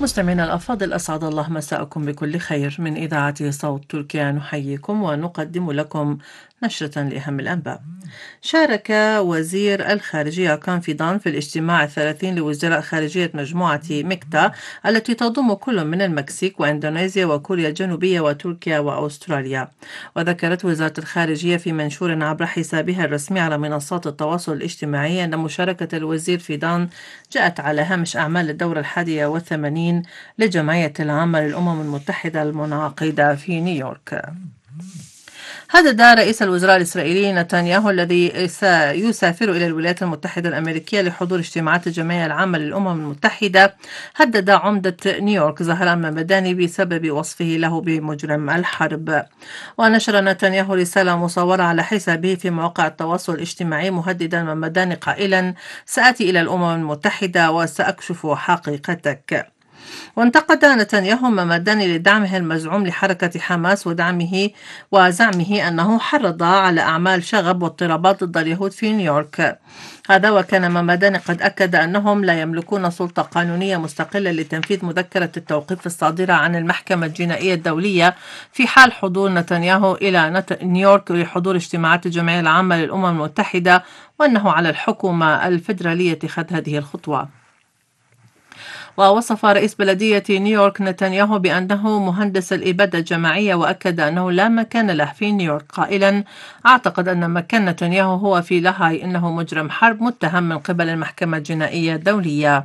مستمعينا الأفاضل، أسعد الله مساءكم بكل خير. من إذاعة صوت تركيا نحييكم ونقدم لكم نشرة لأهم الأنباء. شارك وزير الخارجية هاكان فيدان في الاجتماع الثلاثين لوزراء خارجية مجموعة ميكتا التي تضم كل من المكسيك وإندونيسيا وكوريا الجنوبية وتركيا وأستراليا. وذكرت وزارة الخارجية في منشور عبر حسابها الرسمي على منصات التواصل الاجتماعي أن مشاركة الوزير فيدان جاءت على هامش أعمال الدورة 81 للجمعية العامة للأمم المتحدة المنعقدة في نيويورك. هدد رئيس الوزراء الإسرائيلي نتنياهو الذي سيسافر إلى الولايات المتحدة الأمريكية لحضور اجتماعات الجمعية العامة للأمم المتحدة، هدد عمدة نيويورك زهران ممداني بسبب وصفه له بمجرم الحرب. ونشر نتنياهو رسالة مصورة على حسابه في مواقع التواصل الاجتماعي مهددا ممداني قائلا: سآتي إلى الأمم المتحدة وسأكشف حقيقتك. وانتقد نتنياهو ممداني لدعمه المزعوم لحركة حماس وزعمه أنه حرض على أعمال شغب واضطرابات ضد اليهود في نيويورك. هذا وكان ممداني قد أكد أنهم لا يملكون سلطة قانونية مستقلة لتنفيذ مذكرة التوقيف الصادرة عن المحكمة الجنائية الدولية في حال حضور نتنياهو إلى نيويورك لحضور اجتماعات الجمعية العامة للأمم المتحدة، وأنه على الحكومة الفيدرالية اتخاذ هذه الخطوة. ووصف رئيس بلدية نيويورك نتنياهو بأنه مهندس الإبادة الجماعية، وأكد أنه لا مكان له في نيويورك قائلا: أعتقد أن مكان نتنياهو هو في لاهاي، إنه مجرم حرب متهم من قبل المحكمة الجنائية الدولية.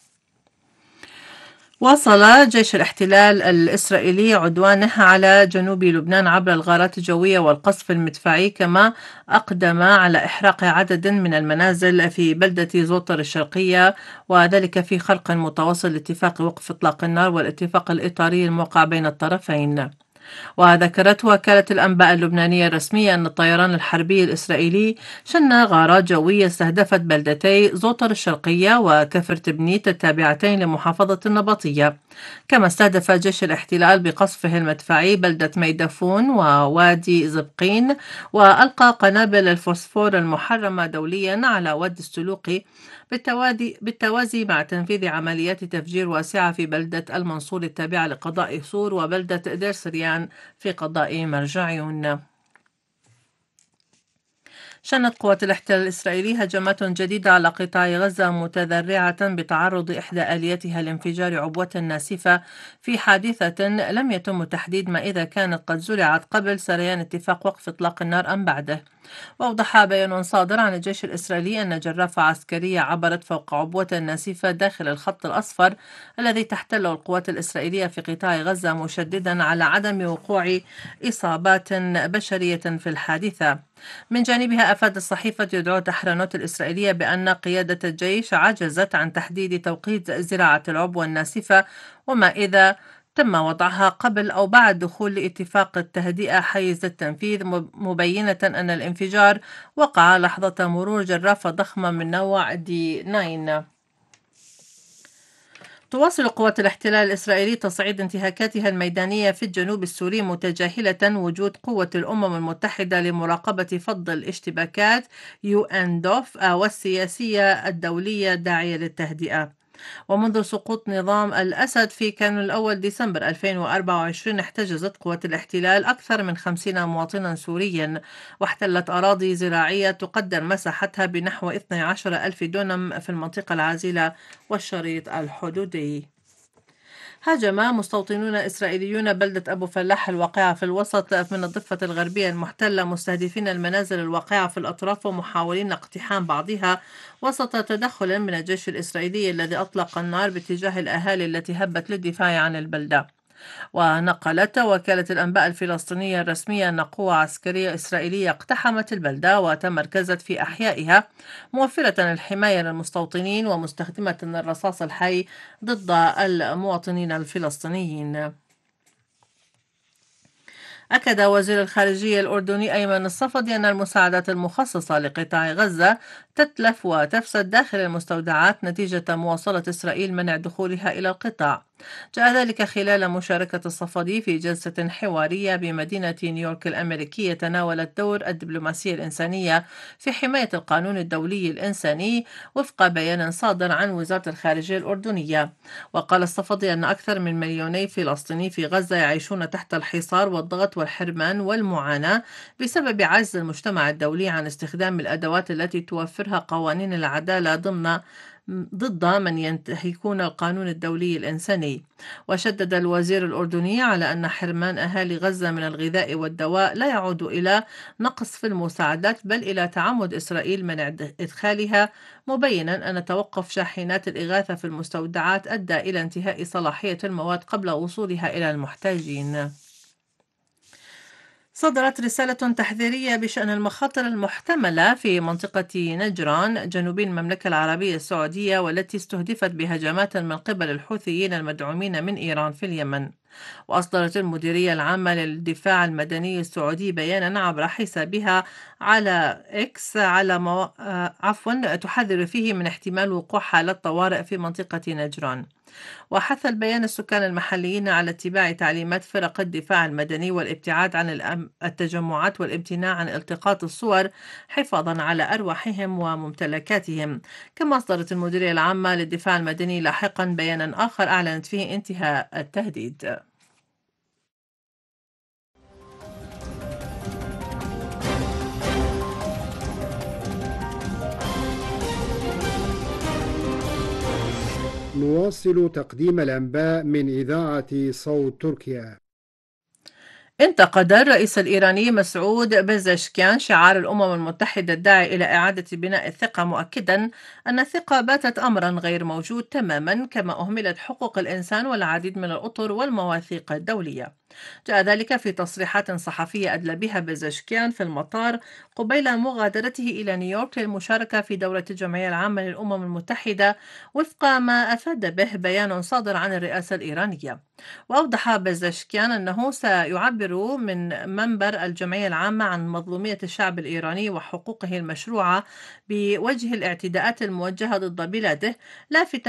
واصل جيش الاحتلال الإسرائيلي عدوانه على جنوب لبنان عبر الغارات الجوية والقصف المدفعي، كما أقدم على إحراق عدد من المنازل في بلدة زوطر الشرقية، وذلك في خرق متواصل لاتفاق وقف إطلاق النار والاتفاق الإطاري الموقع بين الطرفين. وذكرت وكالة الأنباء اللبنانية الرسمية أن الطيران الحربي الإسرائيلي شن غارات جوية استهدفت بلدتي زوطر الشرقية وكفر تبنيت التابعتين لمحافظة النبطية. كما استهدف جيش الاحتلال بقصفه المدفعي بلدة ميدفون ووادي زبقين، وألقى قنابل الفوسفور المحرمة دوليا على وادي السلوقي بالتوازي مع تنفيذ عمليات تفجير واسعة في بلدة المنصور التابعة لقضاء سور وبلدة دير سريان في قضاء مرجعيون. شنت قوات الاحتلال الإسرائيلي هجمات جديدة على قطاع غزة، متذرعة بتعرض إحدى آلياتها لانفجار عبوة ناسفة في حادثة لم يتم تحديد ما إذا كانت قد زرعت قبل سريان اتفاق وقف إطلاق النار أم بعده. وأوضح بيان صادر عن الجيش الإسرائيلي أن جرافة عسكرية عبرت فوق عبوة ناسفة داخل الخط الأصفر الذي تحتله القوات الإسرائيلية في قطاع غزة، مشددا على عدم وقوع إصابات بشرية في الحادثة. من جانبها أفادت صحيفة يدعوت أحرنوت الإسرائيلية بأن قيادة الجيش عجزت عن تحديد توقيت زراعة العبوة الناسفة، وما إذا تم وضعها قبل أو بعد دخول اتفاق التهدئة حيز التنفيذ، مبينة أن الانفجار وقع لحظة مرور جرافة ضخمة من نوع دي 9. تواصل قوات الاحتلال الإسرائيلي تصعيد انتهاكاتها الميدانية في الجنوب السوري، متجاهلة وجود قوة الأمم المتحدة لمراقبة فض الاشتباكات UNDOF والسياسية الدولية الداعية للتهدئة. ومنذ سقوط نظام الأسد في كانون الأول ديسمبر 2024 احتجزت قوات الاحتلال أكثر من 50 مواطنا سوريا، واحتلت أراضي زراعية تقدر مساحتها بنحو 12 ألف دونم في المنطقة العازلة والشريط الحدودي. هاجم مستوطنون إسرائيليون بلدة أبو فلاح الواقعة في الوسط من الضفة الغربية المحتلة، مستهدفين المنازل الواقعة في الأطراف ومحاولين اقتحام بعضها وسط تدخل من الجيش الإسرائيلي الذي أطلق النار باتجاه الأهالي التي هبت للدفاع عن البلدة. ونقلت وكالة الأنباء الفلسطينية الرسمية أن قوة عسكرية إسرائيلية اقتحمت البلدة وتمركزت في أحيائها، موفرة الحماية للمستوطنين ومستخدمة الرصاص الحي ضد المواطنين الفلسطينيين. أكد وزير الخارجية الأردني أيمن الصفدي أن المساعدات المخصصة لقطاع غزة تتلف وتفسد داخل المستودعات نتيجة مواصلة إسرائيل منع دخولها إلى القطاع. جاء ذلك خلال مشاركة الصفدي في جلسة حوارية بمدينة نيويورك الأمريكية تناولت دور الدبلوماسية الإنسانية في حماية القانون الدولي الإنساني وفق بيان صادر عن وزارة الخارجية الأردنية. وقال الصفدي أن أكثر من مليوني فلسطيني في غزة يعيشون تحت الحصار والضغط والحرمان والمعاناة بسبب عجز المجتمع الدولي عن استخدام الأدوات التي توفرها قوانين العدالة ضد من ينتهكون القانون الدولي الإنساني. وشدد الوزير الأردني على أن حرمان أهالي غزة من الغذاء والدواء لا يعود إلى نقص في المساعدات بل إلى تعمد إسرائيل منع إدخالها، مبينا أن توقف شاحنات الإغاثة في المستودعات أدى إلى انتهاء صلاحية المواد قبل وصولها إلى المحتاجين. صدرت رسالة تحذيرية بشأن المخاطر المحتملة في منطقة نجران جنوب المملكة العربية السعودية والتي استهدفت بهجمات من قبل الحوثيين المدعومين من إيران في اليمن. وأصدرت المديرية العامة للدفاع المدني السعودي بيانا عبر حسابها على إكس على تحذر فيه من احتمال وقوع حالات طوارئ في منطقة نجران. وحث البيان السكان المحليين على اتباع تعليمات فرق الدفاع المدني والابتعاد عن التجمعات والامتناع عن التقاط الصور حفاظا على أرواحهم وممتلكاتهم. كما أصدرت المديرية العامة للدفاع المدني لاحقا بيانا آخر أعلنت فيه انتهاء التهديد. نواصل تقديم الأنباء من إذاعة صوت تركيا. انتقد الرئيس الإيراني مسعود بزشكيان شعار الأمم المتحدة الداعي إلى إعادة بناء الثقة، مؤكدا أن الثقة باتت أمرا غير موجود تماما، كما أهملت حقوق الإنسان والعديد من الأطر والمواثيق الدولية. جاء ذلك في تصريحات صحفية أدلى بها بزشكيان في المطار قبيل مغادرته إلى نيويورك للمشاركة في دورة الجمعية العامة للأمم المتحدة، وفق ما أفاد به بيان صادر عن الرئاسة الإيرانية. وأوضح بزشكيان أنه سيعبر من منبر الجمعية العامة عن مظلومية الشعب الإيراني وحقوقه المشروعة بوجه الاعتداءات الموجهة ضد بلاده، لافتا